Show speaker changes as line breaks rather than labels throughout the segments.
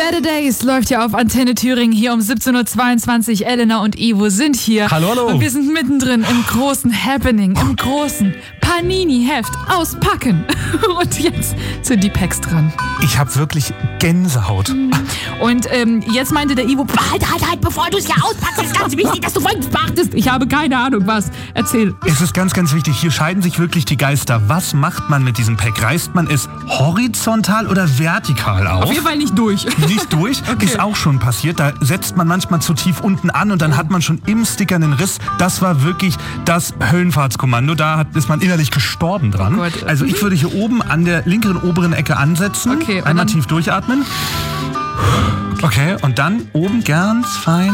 Better Days läuft ja auf Antenne Thüringen hier um 17.22 Uhr. Elena und Ivo sind hier.
Hallo, hallo.
Und wir sind mittendrin im großen Happening, im großen Panini-Heft auspacken. Und jetzt sind die Packs dran.
Ich habe wirklich Gänsehaut.
Und jetzt meinte der Ivo, halt, bevor du es hier auspackst, ist ganz wichtig, dass du folgendes beachtest. Ich habe keine Ahnung, was. Erzähl.
Es ist ganz, ganz wichtig. Hier scheiden sich wirklich die Geister. Was macht man mit diesem Pack? Reißt man es horizontal oder vertikal auf?
Auf jeden Fall nicht durch.
Nicht durch,
Okay.
Ist auch schon passiert. Da setzt man manchmal zu tief unten an und dann hat man schon im Sticker einen Riss. Das war wirklich das Höllenfahrtskommando. Da ist man innerlich gestorben dran.
Oh Gott.
Also ich würde hier oben an der linkeren oberen Ecke ansetzen.
Okay, und
einmal
dann-
tief durchatmen. Okay, und dann oben ganz fein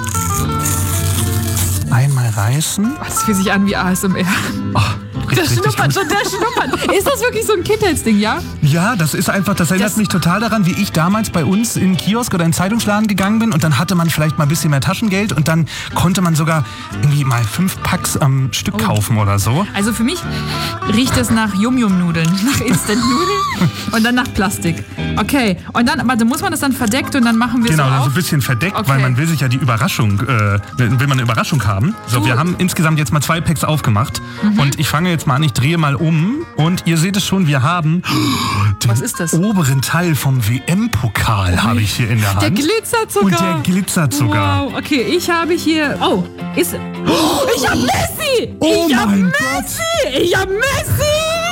einmal reißen.
Das fühlt sich an wie ASMR.
Oh,
Der
richtig
Schnuppern,
gut.
der Schnuppern. Ist das wirklich so ein Kindheitsding, ja?
Ja, das ist einfach, das erinnert
Das-
mich total daran, wie ich damals bei uns in den Kiosk oder in den Zeitungsladen gegangen bin und dann hatte man vielleicht mal ein bisschen mehr Taschengeld und dann konnte man sogar irgendwie mal 5 Packs am Stück kaufen oder so.
Also für mich riecht es nach Yum-Yum-Nudeln, nach Instant-Nudeln und dann nach Plastik. Okay, und dann, warte, muss man das dann verdeckt und dann machen wir
Genau,
so
also
auf?
ein bisschen verdeckt,
Okay.
weil man will sich ja die Überraschung, will man eine Überraschung haben. So, wir haben insgesamt jetzt mal 2 Packs aufgemacht und ich fange jetzt mal an, ich drehe mal um und ihr seht es schon, wir haben den
Was ist das?
oberen Teil vom WM-Pokal habe ich hier in der Hand.
Der glitzert sogar.
Und der glitzert sogar.
Wow, okay, ich habe hier, ich habe Messi!
Oh
ich hab
mein
Messi! Ich habe Messi!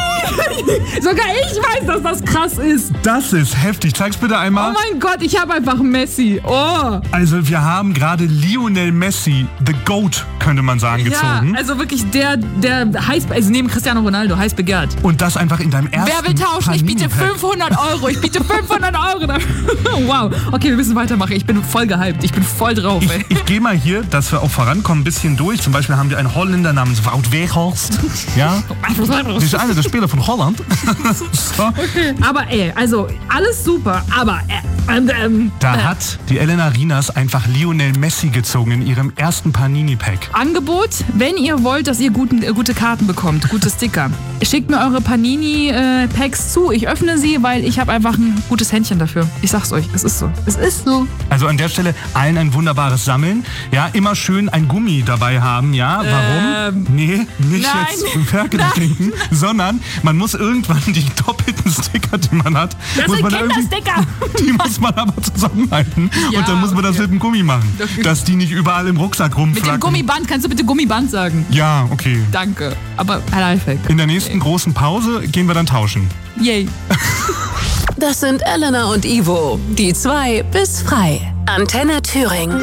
Sogar ich weiß, dass das krass ist.
Das ist heftig. Zeig's bitte
Oh
einmal.
mein Gott, ich habe einfach Messi. Oh.
Also wir haben gerade Lionel Messi, the GOAT, könnte man sagen, gezogen.
Ja, also wirklich der heiß, also neben Cristiano Ronaldo, heiß begehrt.
Und das einfach in deinem ersten
Wer will tauschen? Ich biete
Panini-Pack.
500 Euro. Ich biete 500 Euro dafür. Wow. Okay, wir müssen weitermachen. Ich bin voll gehypt. Ich bin voll drauf, ey.
Ich gehe mal hier, dass wir auch vorankommen, ein bisschen durch. Zum Beispiel haben wir einen Holländer namens Wout Weghorst. Ja, das ist einer der Spieler von Holland. So.
Aber ey, also alles super, aber
Da hat die Elena Rinas einfach Lionel Messi gezogen in ihrem ersten Panini-Pack.
Angebot, wenn ihr wollt, dass ihr gute Karten bekommt, gute Sticker, schickt mir eure Panini-Packs zu. Ich öffne sie, weil ich habe einfach ein gutes Händchen dafür. Ich sag's euch, es ist so. Es ist so.
Also an der Stelle allen ein wunderbares Sammeln. Ja, immer schön ein Gummi dabei haben. Ja, warum? Nee, nicht
nein.
jetzt Werke trinken, sondern man muss irgendwann die doppelten Sticker, die man hat,
Das
muss
sind
man irgendwie-
Kindersticker.
die muss man aber zusammenhalten.
Ja,
und dann muss man das
okay.
mit dem Gummi machen. Dass die nicht überall im Rucksack
Mit
rumflacken.
dem Gummiband, kannst du bitte Gummiband sagen?
Ja, okay.
Danke. Aber Lifehack.
In der nächsten großen Pause gehen wir dann tauschen.
Yay.
Das sind Elena und Ivo, die 2 bis frei. Antenne Thüringen.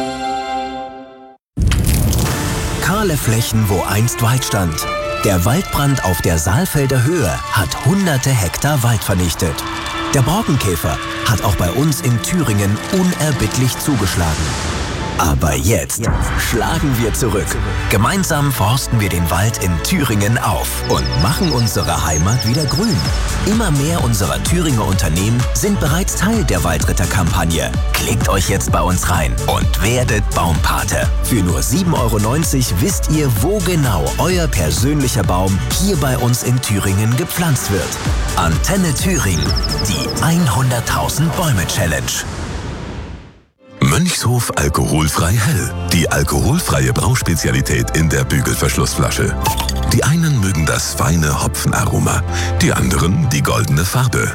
Kahle Flächen, wo einst Wald stand. Der Waldbrand auf der Saalfelder Höhe hat hunderte Hektar Wald vernichtet. Der Borkenkäfer hat auch bei uns in Thüringen unerbittlich zugeschlagen. Aber jetzt schlagen wir zurück. Gemeinsam forsten wir den Wald in Thüringen auf und machen unsere Heimat wieder grün. Immer mehr unserer Thüringer Unternehmen sind bereits Teil der Waldritterkampagne. Klickt euch jetzt bei uns rein und werdet Baumpate. Für nur 7,90 € wisst ihr, wo genau euer persönlicher Baum hier bei uns in Thüringen gepflanzt wird. Antenne Thüringen, die 100.000 Bäume Challenge.
Mönchshof alkoholfrei hell. Die alkoholfreie Brauspezialität in der Bügelverschlussflasche. Die einen mögen das feine Hopfenaroma, die anderen die goldene Farbe.